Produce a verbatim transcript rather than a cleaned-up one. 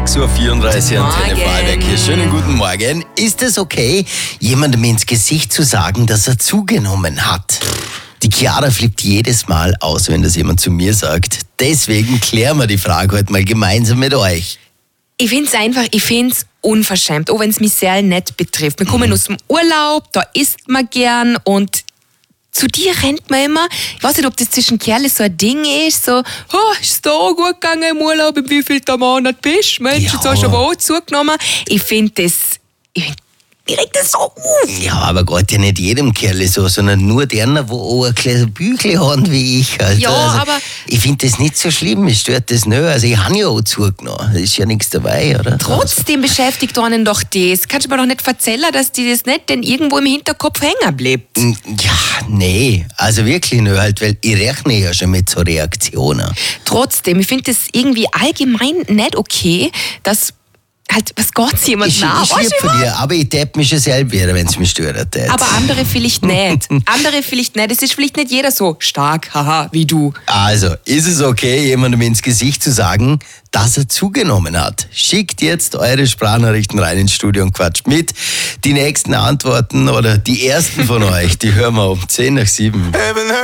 sechs Uhr vierunddreißig Antenne Vorarlberg hier. Schönen guten Morgen. Ist es okay, jemandem ins Gesicht zu sagen, dass er zugenommen hat? Die Chiara flippt jedes Mal aus, wenn das jemand zu mir sagt. Deswegen klären wir die Frage heute mal gemeinsam mit euch. Ich finde es einfach, ich finde es unverschämt, auch wenn es mich sehr nett betrifft. Wir kommen mhm. aus dem Urlaub, da isst man gern und zu dir rennt man immer. Ich weiß nicht, ob das zwischen Kerlen so ein Ding ist, so, oh, ist da auch gut gegangen im Urlaub, im wievielten Monat bist du? Mensch, Ja. jetzt hast du aber auch zugenommen. Ich finde das, ich find, ich reg das so auf. Ja, aber Gott, ja nicht jedem Kerl so, sondern nur denen, wo auch ein kleines Büchle haben wie ich. Alter. Ja, also, aber- ich finde das nicht so schlimm, mich stört das nicht. Also ich habe ja auch zugenommen, da ist ja nichts dabei, oder? Trotzdem beschäftigt einen doch das. Kannst du mir doch nicht erzählen, dass dir das nicht denn irgendwo im Hinterkopf hängen bleibt? Also, ja, nee, also wirklich nicht halt, weil ich rechne ja schon mit so Reaktionen. Trotzdem, ich finde das irgendwie allgemein nicht okay, dass halt, was Gott jemand Ich, nach. ich lieb von dir, aber ich depp mich schon selber wieder, wenn es mich stört. Jetzt. Aber andere vielleicht nicht. Andere vielleicht nicht. Es ist vielleicht nicht jeder so stark, haha, wie du. Also, ist es okay, jemandem ins Gesicht zu sagen, dass er zugenommen hat? Schickt jetzt eure Sprachnachrichten rein ins Studio und quatscht mit. Die nächsten Antworten oder die ersten von euch, die hören wir um zehn nach sieben.